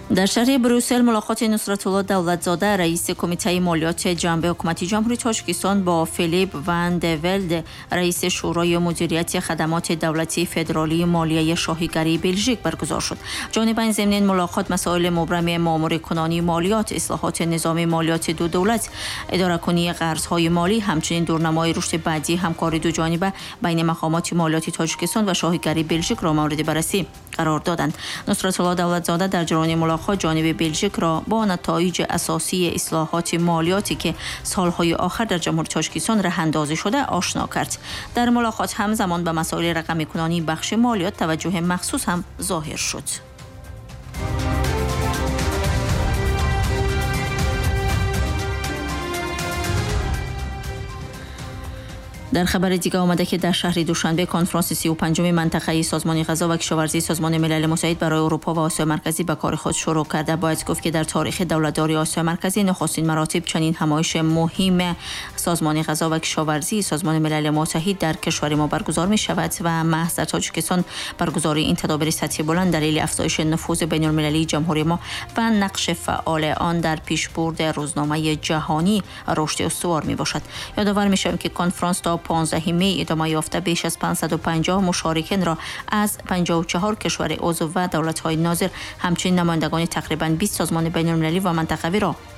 در شهر بروسل ملاقات نصرتالله دولتزاده رئیس کمیته مالیات جنبه حکومت جمهوری تاجیکستان با فیلیپ وان دولد رئیس شورای مدیریت خدمات دولتی فدرالی مالیه شاهیگری بلژیک برگزار شد. جانبین ضمن ملاقات مسائل مبرم مامور کنانی مالیات، اصلاحات نظام مالیات دو دولت، اداره کنی قرضهای مالی، همچنین دورنمای رشد بعدی همکاری دو جانبه بین مقامات مالیاتی تاجیکستان و شاهیگری بلژیک را مورد بررسی قرار دادند. نصرتالله دولتزاده در جریان ملاقات جانب بلژیک را با نتایج اساسی اصلاحات مالیاتی که سالهای آخر در جمهوری تاجیکستان راه اندازی شده آشنا کرد. در ملاقات همزمان به مسائل رقمی کنانی بخش مالیات توجه مخصوص هم ظاهر شد. در خبر دیگه آمده که در شهر دوشنبه کنفرانس 35 منطقه‌ای سازمان غذا و کشاورزی سازمان ملل متحد برای اروپا و آسیا مرکزی به کار خود شروع کرده. باید گفت که در تاریخ دولتداری آسیا مرکزی نخستین مراتب چنین همایش مهم سازمان غذا و کشاورزی سازمان ملل متحد در کشور ما برگزار می شود و محض در تاجیکستان برگزاری این تدابیر سطحی بلند دلیل افزایش نفوذ بین المللی جمهوری ما و نقش فعال آن در پیشبرد روزنامه جهانی رشد استوار می باشد. یادآور می شویم که کنفرانس تا 15 می ادامه یافته بیش از 550 مشارکین را از 54 کشور عضو و دولت‌های ناظر همچنین نمایندگان تقریباً 20 سازمان بین‌المللی و منطقوی را